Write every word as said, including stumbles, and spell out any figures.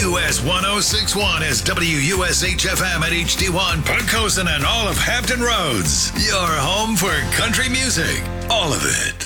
U S one oh six point one is W U S H F M at H D one, Punkosen and all of Hampton Roads. Your home for country music. All of it.